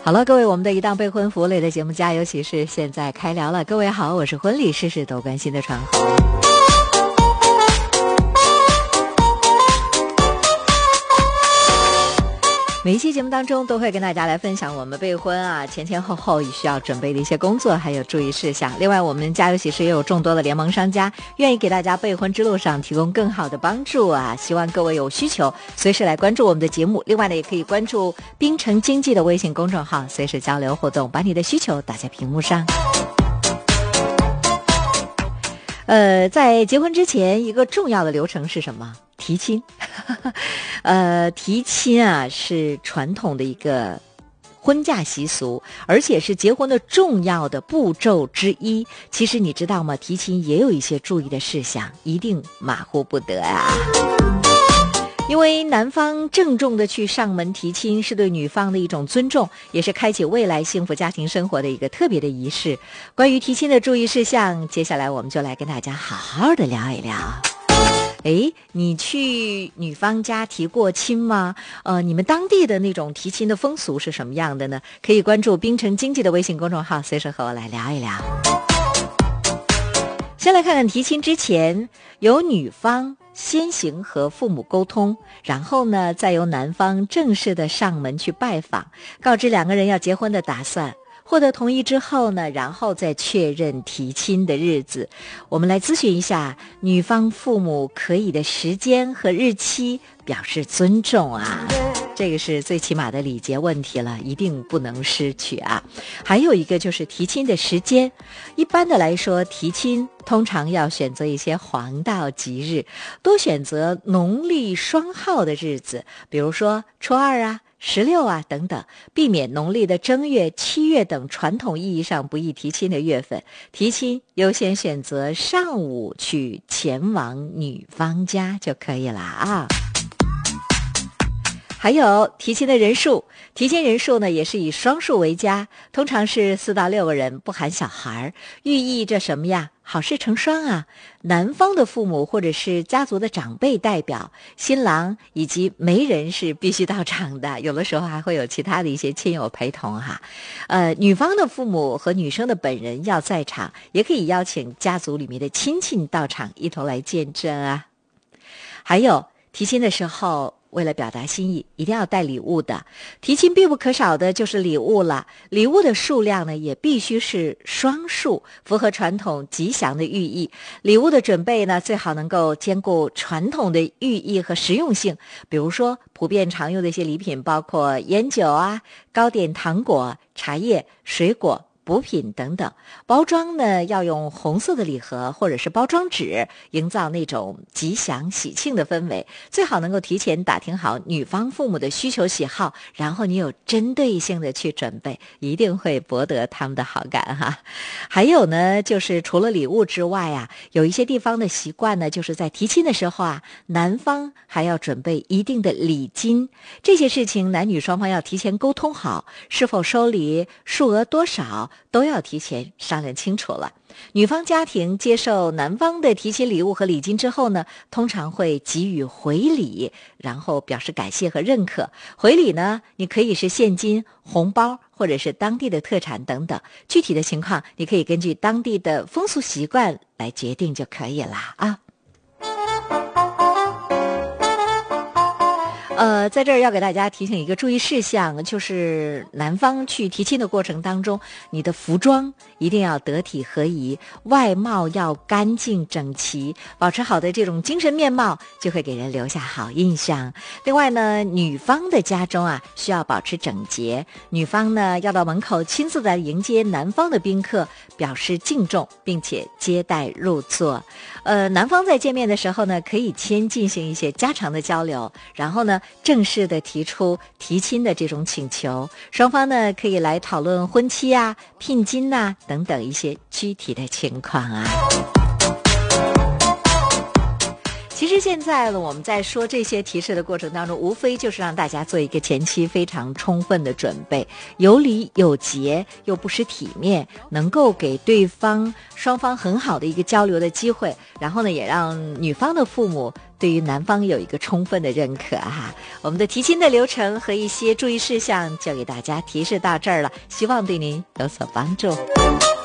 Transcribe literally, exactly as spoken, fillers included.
好了，各位，我们的一档备婚服务类的节目《家有喜事》现在开聊了。各位好，我是婚礼事事都关心的传红。每一期节目当中都会跟大家来分享我们备婚啊前前后后需要准备的一些工作还有注意事项。另外我们家有喜事也有众多的联盟商家愿意给大家备婚之路上提供更好的帮助啊，希望各位有需求随时来关注我们的节目。另外呢也可以关注滨城经济的微信公众号，随时交流互动，把你的需求打在屏幕上。呃，在结婚之前一个重要的流程是什么？提亲。呃，提亲啊是传统的一个婚嫁习俗，而且是结婚的重要的步骤之一。其实你知道吗？提亲也有一些注意的事项，一定马虎不得啊。因为男方郑重的去上门提亲是对女方的一种尊重，也是开启未来幸福家庭生活的一个特别的仪式。关于提亲的注意事项，接下来我们就来跟大家好好的聊一聊。诶，你去女方家提过亲吗？呃，你们当地的那种提亲的风俗是什么样的呢？可以关注滨城经济的微信公众号，随时和我来聊一聊。先来看看提亲之前，由女方先行和父母沟通，然后呢，再由男方正式的上门去拜访，告知两个人要结婚的打算。获得同意之后呢，然后再确认提亲的日子。我们来咨询一下女方父母可以的时间和日期，表示尊重啊。这个是最起码的礼节问题了，一定不能失去啊。还有一个就是提亲的时间，一般的来说，提亲通常要选择一些黄道吉日，多选择农历双号的日子，比如说初二啊、十六啊等等，避免农历的正月、七月等传统意义上不宜提亲的月份。提亲优先选择上午去前往女方家就可以了啊。还有提亲的人数，提亲人数呢也是以双数为佳，通常是四到六个人，不含小孩，寓意着什么呀？好事成双啊！男方的父母或者是家族的长辈代表，新郎以及媒人是必须到场的，有的时候还会有其他的一些亲友陪同哈。呃，女方的父母和女生的本人要在场，也可以邀请家族里面的亲戚到场一同来见证啊。还有提亲的时候，为了表达心意，一定要带礼物的。提亲必不可少的就是礼物了，礼物的数量呢也必须是双数，符合传统吉祥的寓意。礼物的准备呢，最好能够兼顾传统的寓意和实用性。比如说，普遍常用的一些礼品包括烟酒啊、糕点、糖果、茶叶、水果、补品等等。包装呢要用红色的礼盒或者是包装纸，营造那种吉祥喜庆的氛围。最好能够提前打听好女方父母的需求喜好，然后你有针对性的去准备，一定会博得他们的好感哈。还有呢，就是除了礼物之外啊，有一些地方的习惯呢，就是在提亲的时候啊，男方还要准备一定的礼金。这些事情男女双方要提前沟通好，是否收礼、数额多少都要提前商量清楚了。女方家庭接受男方的提亲礼物和礼金之后呢，通常会给予回礼，然后表示感谢和认可。回礼呢，你可以是现金、红包，或者是当地的特产等等。具体的情况，你可以根据当地的风俗习惯来决定就可以了啊。呃，在这儿要给大家提醒一个注意事项，就是男方去提亲的过程当中，你的服装一定要得体合宜，外貌要干净整齐，保持好的这种精神面貌，就会给人留下好印象。另外呢，女方的家中啊需要保持整洁，女方呢要到门口亲自来迎接男方的宾客，表示敬重，并且接待入座。呃，男方在见面的时候呢，可以先进行一些家常的交流，然后呢正式的提出提亲的这种请求，双方呢可以来讨论婚期啊、聘金呐、啊、等等一些具体的情况啊。其实实现在呢，我们在说这些提示的过程当中，无非就是让大家做一个前期非常充分的准备，有礼有节又不失体面，能够给对方双方很好的一个交流的机会，然后呢也让女方的父母对于男方有一个充分的认可哈。我们的提亲的流程和一些注意事项就给大家提示到这儿了，希望对您有所帮助。